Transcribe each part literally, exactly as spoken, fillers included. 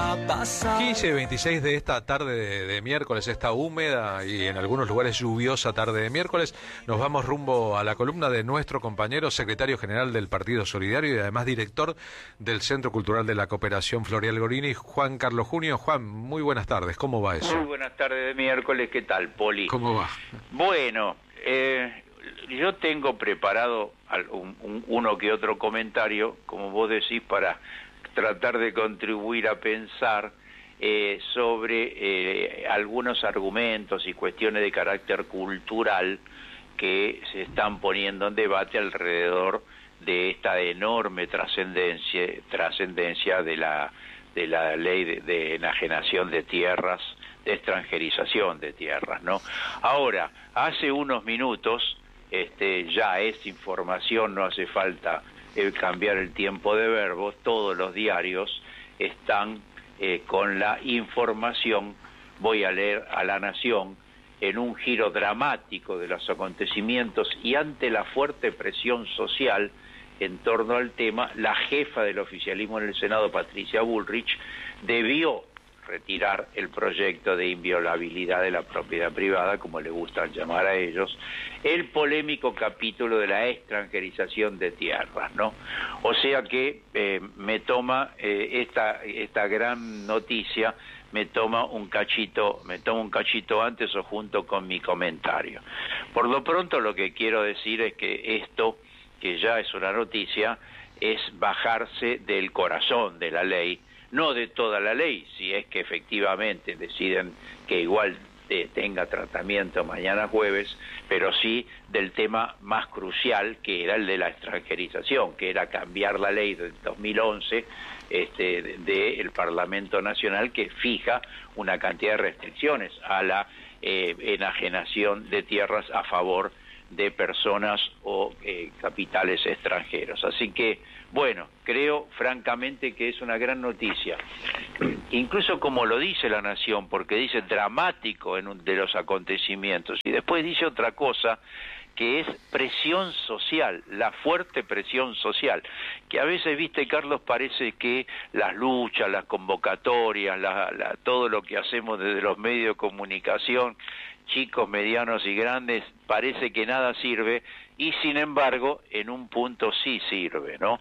quince y veintiséis de esta tarde de, de miércoles, esta húmeda y en algunos lugares lluviosa tarde de miércoles, nos vamos rumbo a la columna de nuestro compañero, secretario general del Partido Solidario y además director del Centro Cultural de la Cooperación Florial Gorini, Juan Carlos Junio. Juan, muy buenas tardes, ¿cómo va eso? Muy buenas tardes de miércoles, ¿qué tal, Poli? ¿Cómo va? Bueno, eh, yo tengo preparado un, un, uno que otro comentario, como vos decís, para tratar de contribuir a pensar eh, sobre eh, algunos argumentos y cuestiones de carácter cultural que se están poniendo en debate alrededor de esta enorme trascendencia trascendencia de la de la ley de, de enajenación de tierras, de extranjerización de tierras, ¿no? Ahora, hace unos minutos, este, ya es información, no hace falta eh, cambiar el tiempo de verbos, todos los diarios están eh, con la información, voy a leer a La Nación, en un giro dramático de los acontecimientos y ante la fuerte presión social en torno al tema, la jefa del oficialismo en el Senado, Patricia Bullrich, debió retirar el proyecto de inviolabilidad de la propiedad privada, como le gusta llamar a ellos, el polémico capítulo de la extranjerización de tierras, ¿no? O sea que eh, me toma eh, esta esta gran noticia, me toma un cachito, me toma un cachito antes o junto con mi comentario. Por lo pronto, lo que quiero decir es que esto, que ya es una noticia, es bajarse del corazón de la ley, no de toda la ley, si es que efectivamente deciden que igual eh, tenga tratamiento mañana jueves, pero sí del tema más crucial, que era el de la extranjerización, que era cambiar la ley del dos mil once este, del de Parlamento Nacional, que fija una cantidad de restricciones a la eh, enajenación de tierras a favor de personas o eh, capitales extranjeros. Así que, bueno, creo francamente que es una gran noticia, incluso como lo dice La Nación, porque dice dramático en un de los acontecimientos, y después dice otra cosa, que es presión social, la fuerte presión social, que a veces, viste, Carlos, parece que las luchas, las convocatorias, la, la, todo lo que hacemos desde los medios de comunicación, chicos, medianos y grandes, parece que nada sirve, y sin embargo, en un punto sí sirve, ¿no?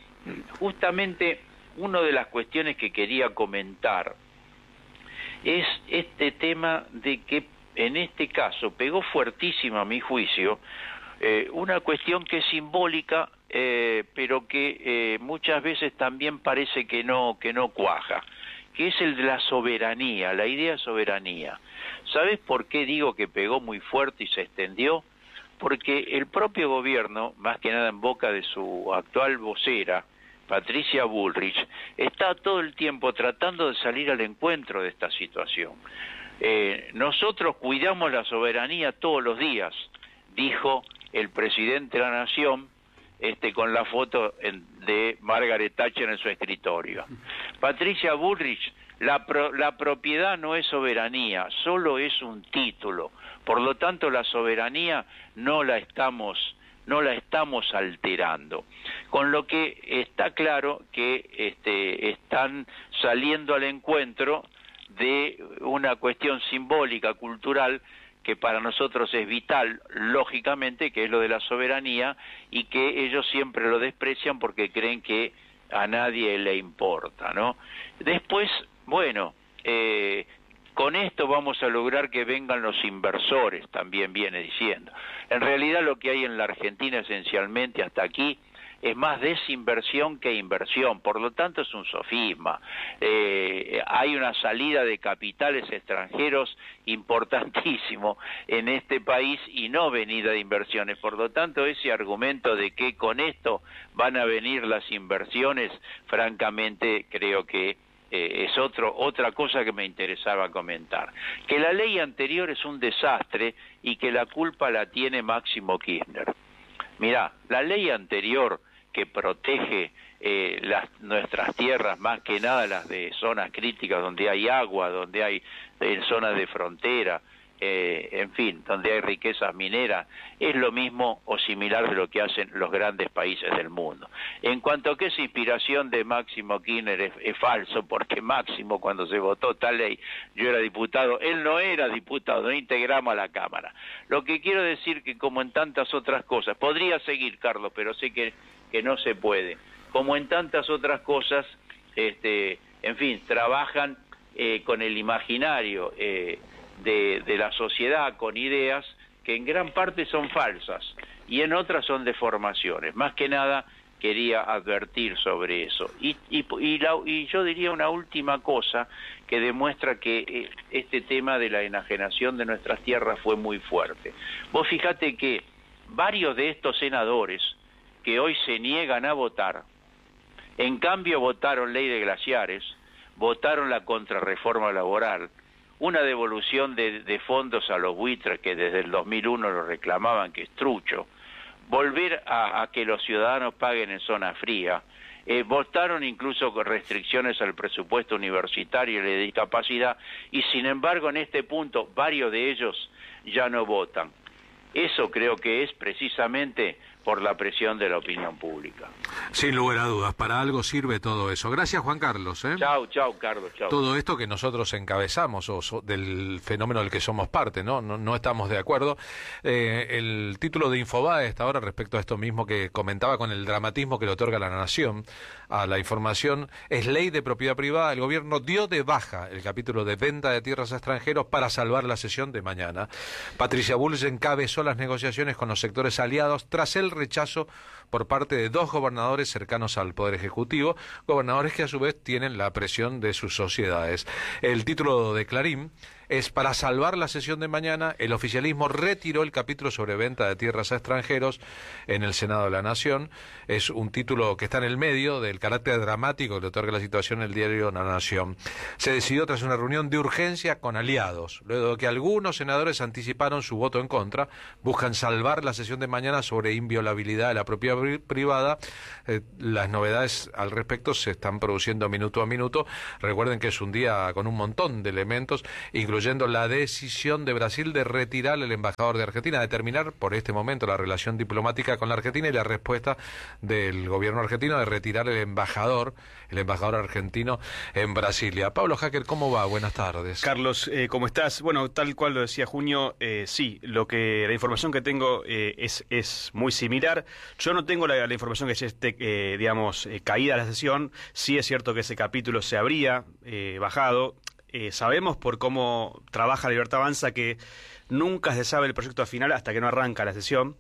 Justamente, una de las cuestiones que quería comentar es este tema de que, en este caso, pegó fuertísimo a mi juicio, eh, una cuestión que es simbólica, eh, pero que eh, muchas veces también parece que no, que no cuaja, que es el de la soberanía, la idea de soberanía. ¿Sabes por qué digo que pegó muy fuerte y se extendió? Porque el propio gobierno, más que nada en boca de su actual vocera, Patricia Bullrich, está todo el tiempo tratando de salir al encuentro de esta situación. Eh, nosotros cuidamos la soberanía todos los días, dijo el presidente de la Nación, este con la foto en, de Margaret Thatcher en su escritorio. Patricia Bullrich, la, pro, la propiedad no es soberanía, solo es un título. Por lo tanto, la soberanía no la estamos, no la estamos alterando. Con lo que está claro que este, están saliendo al encuentro de una cuestión simbólica, cultural, que para nosotros es vital, lógicamente, que es lo de la soberanía, y que ellos siempre lo desprecian porque creen que a nadie le importa, ¿no? Después, bueno, eh, con esto vamos a lograr que vengan los inversores, también viene diciendo. En realidad lo que hay en la Argentina esencialmente hasta aquí es más desinversión que inversión, por lo tanto es un sofisma. Eh, hay una salida de capitales extranjeros importantísimo en este país y no venida de inversiones, por lo tanto ese argumento de que con esto van a venir las inversiones, francamente creo que eh, es otro, otra cosa que me interesaba comentar. Que la ley anterior es un desastre y que la culpa la tiene Máximo Kirchner. Mirá, la ley anterior que protege eh, las, nuestras tierras, más que nada las de zonas críticas donde hay agua, donde hay eh, zonas de frontera, eh, en fin, donde hay riquezas mineras, es lo mismo o similar de lo que hacen los grandes países del mundo. En cuanto a que esa inspiración de Máximo Kirchner es, es falso, porque Máximo, cuando se votó tal ley, yo era diputado, él no era diputado, no integramos a la Cámara. Lo que quiero decir que, como en tantas otras cosas, podría seguir, Carlos, pero sé que, que no se puede, como en tantas otras cosas, este, en fin, trabajan eh, con el imaginario eh, de, de la sociedad, con ideas que en gran parte son falsas y en otras son deformaciones. Más que nada quería advertir sobre eso. Y, y, y, la, y yo diría una última cosa que demuestra que este tema de la enajenación de nuestras tierras fue muy fuerte. Vos fíjate que varios de estos senadores que hoy se niegan a votar, en cambio votaron ley de glaciares, votaron la contrarreforma laboral, una devolución de, de fondos a los buitres que desde el dos mil uno lo reclamaban, que es trucho, volver a, a que los ciudadanos paguen en zona fría, eh, votaron incluso con restricciones al presupuesto universitario y de discapacidad, y sin embargo en este punto varios de ellos ya no votan. Eso creo que es precisamente por la presión de la opinión pública. Sin lugar a dudas, para algo sirve todo eso. Gracias, Juan Carlos. ¿eh? Chau, chau, Carlos, chau. Todo esto que nosotros encabezamos, o so, del fenómeno del que somos parte, ¿no? No, no estamos de acuerdo. Eh, el título de Infobae hasta ahora respecto a esto mismo que comentaba con el dramatismo que le otorga la Nación a la información, es ley de propiedad privada. El gobierno dio de baja el capítulo de venta de tierras a extranjeros para salvar la sesión de mañana. Patricia Bullrich encabezó las negociaciones con los sectores aliados tras el rechazo por parte de dos gobernadores cercanos al Poder Ejecutivo, gobernadores que a su vez tienen la presión de sus sociedades. El título de Clarín es: para salvar la sesión de mañana, el oficialismo retiró el capítulo sobre venta de tierras a extranjeros en el Senado de la Nación. Es un título que está en el medio del carácter dramático que le otorga la situación en el diario La Nación. Se decidió tras una reunión de urgencia con aliados, luego de que algunos senadores anticiparon su voto en contra, buscan salvar la sesión de mañana sobre inviolabilidad de la propiedad privada. Eh, las novedades al respecto se están produciendo minuto a minuto. Recuerden que es un día con un montón de elementos, incluyendo la decisión de Brasil de retirar al embajador de Argentina, de terminar por este momento la relación diplomática con la Argentina, y la respuesta del gobierno argentino de retirar el embajador, el embajador argentino en Brasilia. Pablo Hacker, ¿cómo va? Buenas tardes. Carlos, eh, ¿cómo estás? Bueno, tal cual lo decía Junio, eh, sí, lo que la información que tengo eh, es, es muy similar. Yo no tengo la, la información que ya esté, eh, digamos, eh, caída la sesión. Sí es cierto que ese capítulo se habría eh, bajado. Eh, sabemos por cómo trabaja Libertad Avanza que nunca se sabe el proyecto final hasta que no arranca la sesión,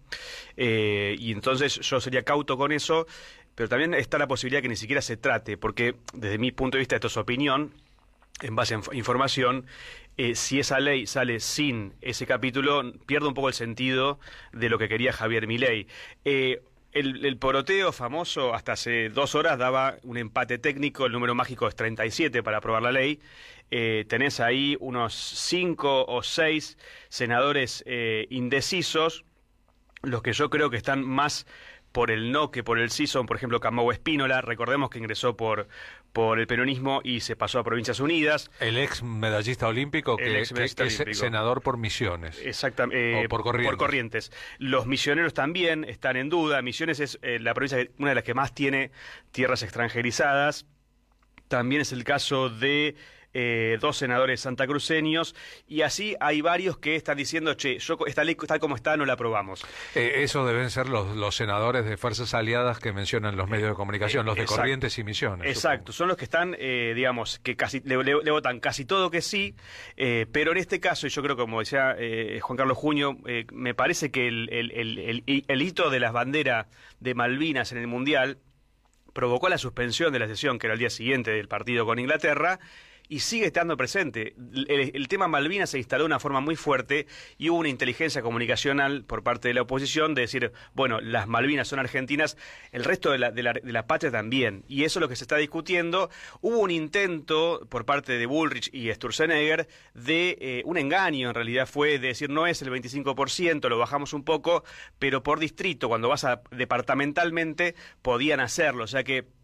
eh, y entonces yo sería cauto con eso, pero también está la posibilidad que ni siquiera se trate, porque desde mi punto de vista, esto es opinión, en base a inf- información, eh, si esa ley sale sin ese capítulo, pierde un poco el sentido de lo que quería Javier Milei. Eh, El, el poroteo famoso hasta hace dos horas daba un empate técnico, el número mágico es treinta y siete para aprobar la ley. Eh, tenés ahí unos cinco o seis senadores eh, indecisos, los que yo creo que están más por el no que por el sí son, por ejemplo, Camau Espínola. Recordemos que ingresó por por el peronismo y se pasó a Provincias Unidas. El ex medallista olímpico que, ex medallista que, que olímpico. es senador por Misiones. Exactamente. Eh, o por Corrientes. Por Corrientes. Los misioneros también están en duda. Misiones es eh, la provincia, una de las que más tiene tierras extranjerizadas. También es el caso de eh, dos senadores santacruceños, y así hay varios que están diciendo, che, yo esta ley tal como está no la aprobamos. Eh, esos deben ser los, los senadores de fuerzas aliadas que mencionan los medios de comunicación, eh, los de exacto. Corrientes y Misiones. Exacto, supongo. Son los que están, eh, digamos, que casi le, le, le votan casi todo que sí, eh, pero en este caso, y yo creo, como decía eh, Juan Carlos Junio, eh, me parece que el, el, el, el, el hito de las banderas de Malvinas en el Mundial provocó la suspensión de la sesión, que era el día siguiente del partido con Inglaterra, y sigue estando presente. El, el tema Malvinas se instaló de una forma muy fuerte y hubo una inteligencia comunicacional por parte de la oposición de decir, bueno, las Malvinas son argentinas, el resto de la, de la, de la patria también. Y eso es lo que se está discutiendo. Hubo un intento por parte de Bullrich y Sturzenegger de eh, un engaño, en realidad fue de decir, no es el veinticinco por ciento, lo bajamos un poco, pero por distrito, cuando vas a departamentalmente, podían hacerlo. O sea que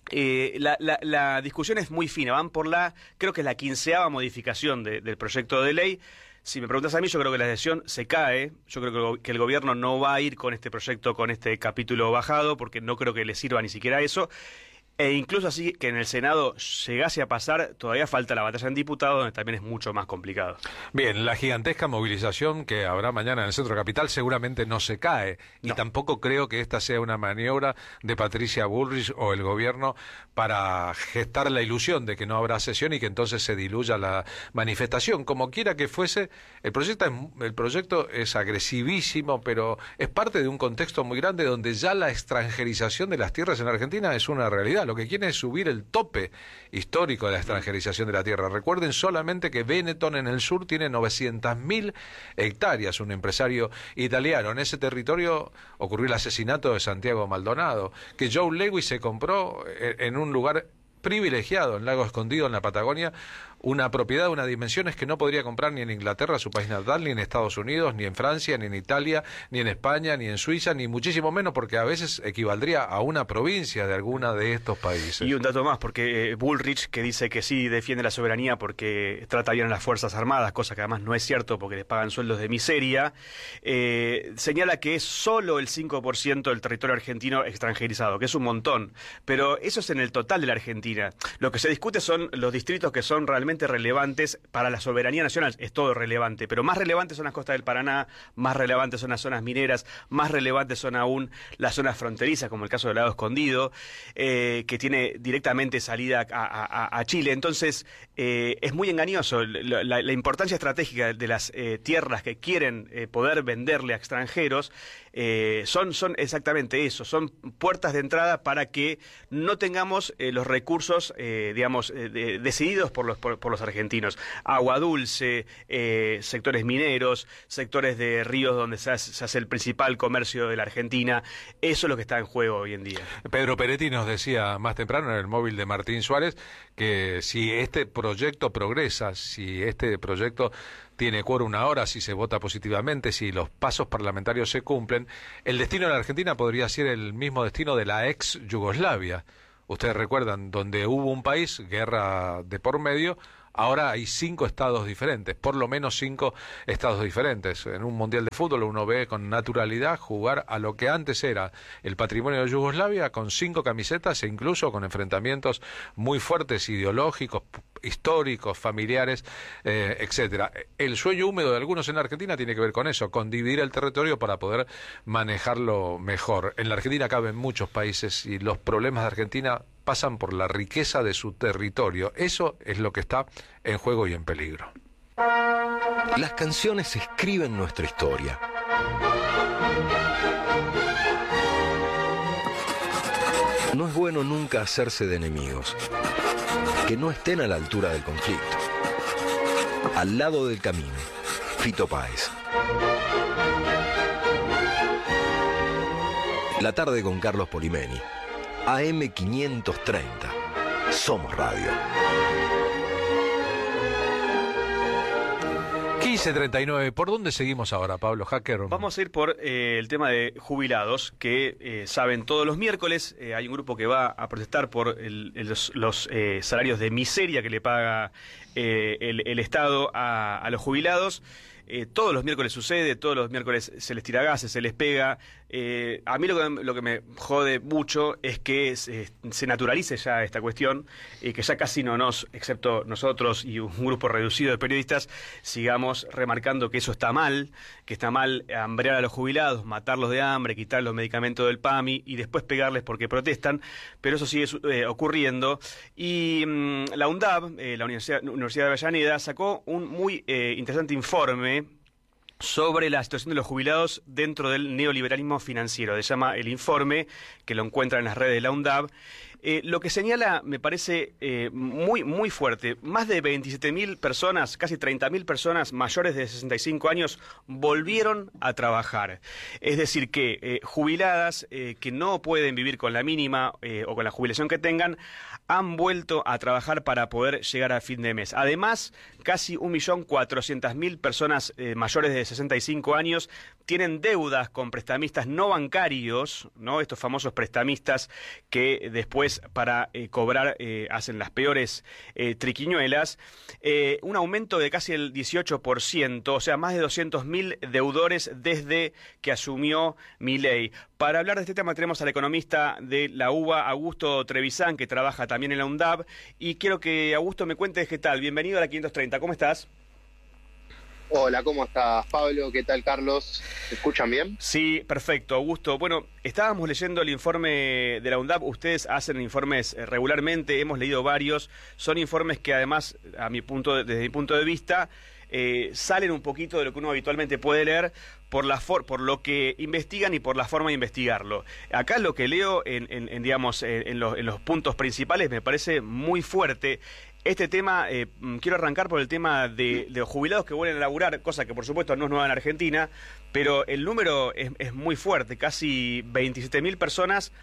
Eh, la, la, la discusión es muy fina, van por la, creo que es la quinceava modificación de, del proyecto de ley. Si me preguntas a mí, yo creo que la decisión se cae, yo creo que, que el gobierno no va a ir con este proyecto, con este capítulo bajado, porque no creo que le sirva ni siquiera eso. E incluso así que en el Senado llegase a pasar, todavía falta la batalla en diputados, donde también es mucho más complicado. Bien, la gigantesca movilización que habrá mañana en el Centro Capital seguramente no se cae. No. Y tampoco creo que esta sea una maniobra de Patricia Bullrich o el gobierno para gestar la ilusión de que no habrá sesión y que entonces se diluya la manifestación. Como quiera que fuese, el proyecto es, el proyecto es agresivísimo, pero es parte de un contexto muy grande donde ya la extranjerización de las tierras en Argentina es una realidad. Lo que quiere es subir el tope histórico de la extranjerización de la tierra. Recuerden solamente que Benetton en el sur tiene novecientas mil hectáreas, un empresario italiano. En ese territorio ocurrió el asesinato de Santiago Maldonado, que Joe Lewis se compró en un lugar privilegiado, en Lago Escondido, en la Patagonia, una propiedad de unas dimensiones que no podría comprar ni en Inglaterra, su país natal, ni en Estados Unidos, ni en Francia, ni en Italia, ni en España, ni en Suiza, ni muchísimo menos, porque a veces equivaldría a una provincia de alguna de estos países. Y un dato más, porque eh, Bullrich, que dice que sí defiende la soberanía porque trata bien a las Fuerzas Armadas, cosa que además no es cierto porque les pagan sueldos de miseria, eh, señala que es solo el cinco por ciento del territorio argentino extranjerizado, que es un montón, pero eso es en el total de la Argentina. Lo que se discute son los distritos que son realmente relevantes para la soberanía nacional, es todo relevante, pero más relevantes son las costas del Paraná, más relevantes son las zonas mineras, más relevantes son aún las zonas fronterizas, como el caso del Lago Escondido, eh, que tiene directamente salida a, a, a Chile. Entonces, eh, es muy engañoso la, la, la importancia estratégica de las eh, tierras que quieren eh, poder venderle a extranjeros. Eh, son, son exactamente eso, son puertas de entrada para que no tengamos eh, los recursos, eh, digamos, eh, de, decididos por los, por, por los argentinos. Agua dulce, eh, sectores mineros, sectores de ríos donde se hace, se hace el principal comercio de la Argentina. Eso es lo que está en juego hoy en día. Pedro Peretti nos decía más temprano en el móvil de Martín Suárez que si este proyecto progresa, si este proyecto tiene quórum ahora, si se vota positivamente, si los pasos parlamentarios se cumplen, el destino de la Argentina podría ser el mismo destino de la ex Yugoslavia. Ustedes recuerdan, donde hubo un país, guerra de por medio, ahora hay cinco estados diferentes, por lo menos cinco estados diferentes. En un mundial de fútbol uno ve con naturalidad jugar a lo que antes era el patrimonio de Yugoslavia, con cinco camisetas e incluso con enfrentamientos muy fuertes, ideológicos, históricos, familiares, eh, etcétera. El sueño húmedo de algunos en la Argentina tiene que ver con eso, con dividir el territorio para poder manejarlo mejor. En la Argentina caben muchos países y los problemas de Argentina pasan por la riqueza de su territorio. Eso es lo que está en juego y en peligro. Las canciones escriben nuestra historia. No es bueno nunca hacerse de enemigos que no estén a la altura del conflicto. Al lado del camino, Fito Páez. La tarde con Carlos Polimeni. A M quinientos treinta. Somos Radio. quince treinta y nueve. ¿Por dónde seguimos ahora, Pablo Hacker? Vamos a ir por eh, el tema de jubilados, que eh, saben, todos los miércoles eh, hay un grupo que va a protestar por el, el, los, los eh, salarios de miseria que le paga eh, el, el Estado a, a los jubilados. Eh, todos los miércoles sucede, todos los miércoles se les tira gases, se les pega. Eh, a mí lo que, lo que me jode mucho es que se, se naturalice ya esta cuestión, y eh, que ya casi no nos, excepto nosotros y un grupo reducido de periodistas, sigamos remarcando que eso está mal, que está mal hambrear a los jubilados, matarlos de hambre, quitar los medicamentos del P A M I y después pegarles porque protestan, pero eso sigue eh, ocurriendo. Y mmm, la UNDAB, eh, la Universidad, Universidad de Avellaneda, sacó un muy eh, interesante informe sobre la situación de los jubilados dentro del neoliberalismo financiero. Se llama el informe, que lo encuentra en las redes de la UNDAB. Eh, lo que señala me parece eh, muy, muy fuerte. Más de veintisiete mil personas, casi treinta mil personas mayores de sesenta y cinco años volvieron a trabajar. Es decir, que eh, jubiladas eh, que no pueden vivir con la mínima eh, o con la jubilación que tengan, han vuelto a trabajar para poder llegar a fin de mes. Además, casi un millón cuatrocientas mil personas eh, mayores de sesenta y cinco años tienen deudas con prestamistas no bancarios, ¿no? Estos famosos prestamistas que después después para eh, cobrar eh, hacen las peores eh, triquiñuelas. Eh, un aumento de casi el dieciocho por ciento, o sea, más de doscientos mil deudores desde que asumió Milei. Para hablar de este tema tenemos al economista de la U B A, Augusto Trevisan, que trabaja también en la UNDAB, y quiero que Augusto me cuentes qué tal. Bienvenido a la quinientos treinta, ¿cómo estás? Hola, ¿cómo estás, Pablo? ¿Qué tal, Carlos? ¿Me escuchan bien? Sí, perfecto, Augusto. Bueno, estábamos leyendo el informe de la UNDAB. Ustedes hacen informes regularmente, hemos leído varios. Son informes que además, a mi punto de, desde mi punto de vista, eh, salen un poquito de lo que uno habitualmente puede leer por la for por lo que investigan y por la forma de investigarlo. Acá lo que leo en, en, en digamos, en, en, los, en los puntos principales me parece muy fuerte. Este tema, eh, quiero arrancar por el tema de, de los jubilados que vuelven a laburar, cosa que por supuesto no es nueva en Argentina, pero el número es, es muy fuerte, casi veintisiete mil personas